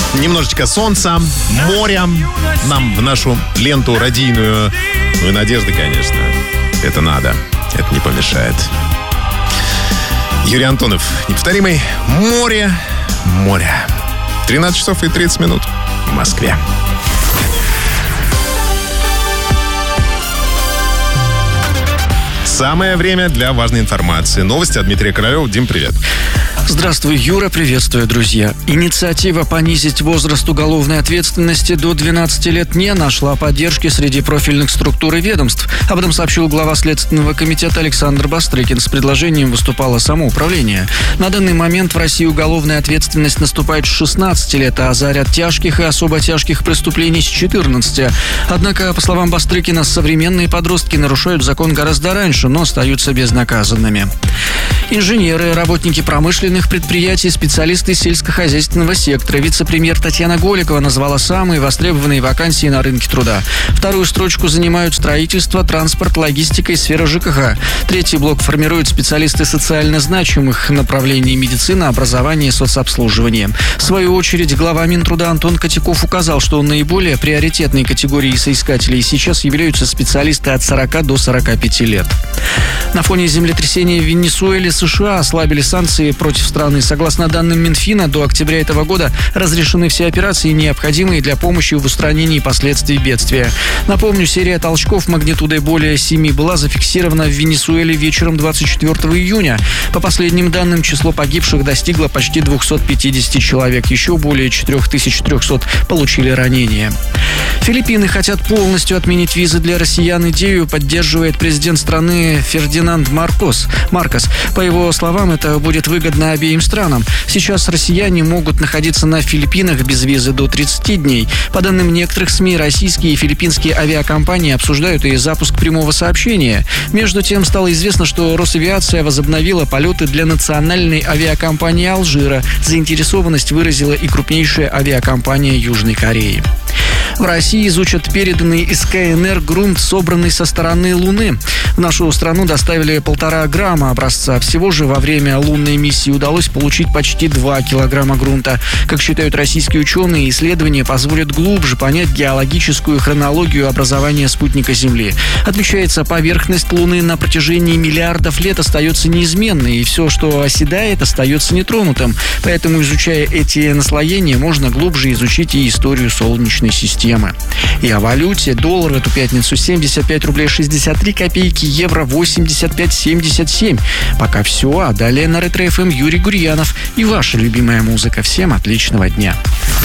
Немножечко солнца, моря нам в нашу ленту радийную. Ну и надежды, конечно. Это надо. Это не помешает. Юрий Антонов. Неповторимый. Море. 13 часов и 30 минут в Москве. Самое время для важной информации. Новости от Дмитрия Королева. Дим, привет. Здравствуй, Юра, приветствую, друзья. Инициатива понизить возраст уголовной ответственности до 12 лет не нашла поддержки среди профильных структур и ведомств. Об этом сообщил глава Следственного комитета Александр Бастрыкин. С предложением выступало самоуправление. На данный момент в России уголовная ответственность наступает с 16 лет, а за ряд тяжких и особо тяжких преступлений с 14. Однако, по словам Бастрыкина, современные подростки нарушают закон гораздо раньше, но остаются безнаказанными. Инженеры, работники промышленных предприятий, специалисты сельскохозяйственного сектора. Вице-премьер Татьяна Голикова назвала самые востребованные вакансии на рынке труда. Вторую строчку занимают строительство, транспорт, логистика и сфера ЖКХ. Третий блок формируют специалисты социально значимых направлений: медицина, образование, соцобслуживание. В свою очередь, глава Минтруда Антон Котяков указал, что наиболее приоритетной категорией соискателей сейчас являются специалисты от 40 до 45 лет. На фоне землетрясения в Венесуэле США ослабили санкции против страны. Согласно данным Минфина, до октября этого года разрешены все операции, необходимые для помощи в устранении последствий бедствия. Напомню, серия толчков магнитудой более 7 была зафиксирована в Венесуэле вечером 24 июня. По последним данным, число погибших достигло почти 250 человек. Еще более 4300 получили ранения. Филиппины хотят полностью отменить визы для россиян. Идею поддерживает президент страны Фердинанд Маркос. По его словам, это будет выгодно обеим странам. Сейчас россияне могут находиться на Филиппинах без визы до 30 дней. По данным некоторых СМИ, российские и филиппинские авиакомпании обсуждают и запуск прямого сообщения. Между тем, стало известно, что Росавиация возобновила полеты для национальной авиакомпании Алжира. Заинтересованность выразила и крупнейшая авиакомпания Южной Кореи. В России изучат переданный из КНР грунт, собранный со стороны Луны. В нашу страну доставили 1,5 грамма образца. Всего же во время лунной миссии удалось получить почти 2 килограмма грунта. Как считают российские ученые, исследования позволят глубже понять геологическую хронологию образования спутника Земли. Отмечается, поверхность Луны на протяжении миллиардов лет остается неизменной, и все, что оседает, остается нетронутым. Поэтому, изучая эти наслоения, можно глубже изучить и историю Солнечной системы. И о валюте. Доллар в эту пятницу 75 рублей 63 копейки, евро 85,77. Пока все, а далее на Ретро-ФМ Юрий Гурьянов и ваша любимая музыка. Всем отличного дня.